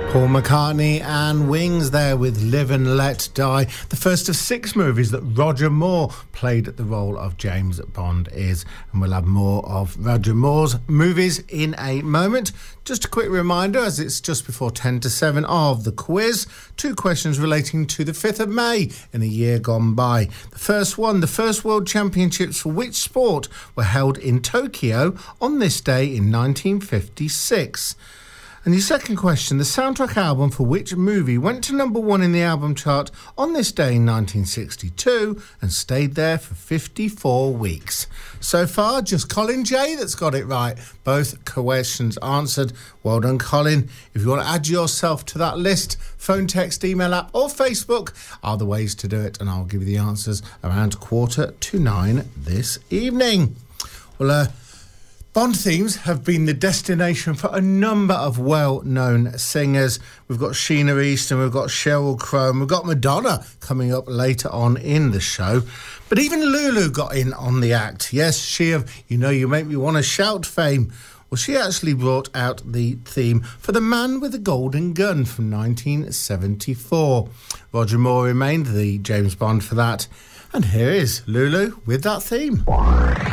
Paul McCartney and Wings there with Live and Let Die, the first of 6 movies that Roger Moore played the role of James Bond is, and we'll have more of Roger Moore's movies in a moment. Just a quick reminder, as it's just before 10 to 7 of the quiz, 2 questions relating to the 5th of May in a year gone by. The first one, the first World Championships for which sport were held in Tokyo on this day in 1956? And your second question, the soundtrack album for which movie went to number 1 in the album chart on this day in 1962 and stayed there for 54 weeks? So far, just Colin J that's got it right. Both questions answered. Well done, Colin. If you want to add yourself to that list, phone, text, email, app or Facebook are the ways to do it, and I'll give you the answers around 8:45 this evening. Well, Bond themes have been the destination for a number of well-known singers. We've got Sheena Easton, we've got Sheryl Crow, we've got Madonna coming up later on in the show. But even Lulu got in on the act. Yes, she of You Know You Make Me Want to Shout fame. Well, she actually brought out the theme for The Man with the Golden Gun from 1974. Roger Moore remained the James Bond for that. And here is Lulu with that theme.